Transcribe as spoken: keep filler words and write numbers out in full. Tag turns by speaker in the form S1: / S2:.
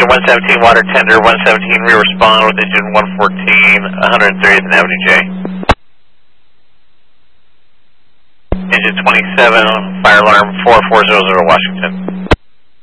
S1: engine one seventeen, water tender, one seventeen, re-respond with engine one fourteen, one thirtieth and Avenue J. Engine twenty-seven, fire alarm four four zero zero, Washington.